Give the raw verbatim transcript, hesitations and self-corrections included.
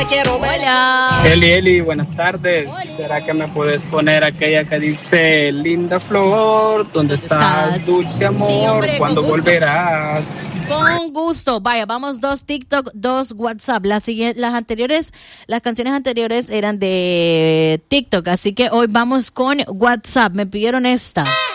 Hola. Eli, Eli, buenas tardes. ¿Será que me puedes poner aquella que dice linda flor? ¿Dónde estás, estás? dulce amor? Sí, hombre, ¿Cuándo con gusto. volverás? Con gusto. Vaya, vamos dos TikTok, dos WhatsApp. Las siguientes, las anteriores, las canciones anteriores eran de TikTok, así que hoy vamos con WhatsApp. Me pidieron esta.